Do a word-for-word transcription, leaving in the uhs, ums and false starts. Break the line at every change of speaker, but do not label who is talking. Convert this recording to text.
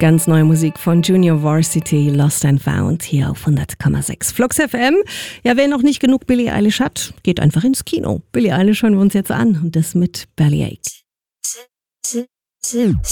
Ganz neue Musik von Junior Varsity, Lost and Found, hier auf hundert Komma sechs Flux F M. Ja, wer noch nicht genug Billie Eilish hat, geht einfach ins Kino. Billie Eilish hören wir uns jetzt an und das mit Bellyache.